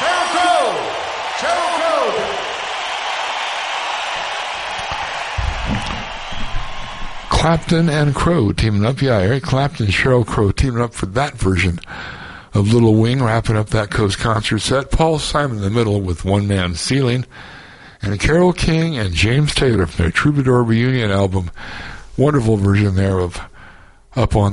Clapton and Crow teaming up. Yeah, Eric Clapton and Sheryl Crow teaming up for that version of Little Wing, wrapping up that Coast concert set. Paul Simon in the middle with One Man Ceiling. And Carole King and James Taylor from their Troubadour Reunion album. Wonderful version there of Up on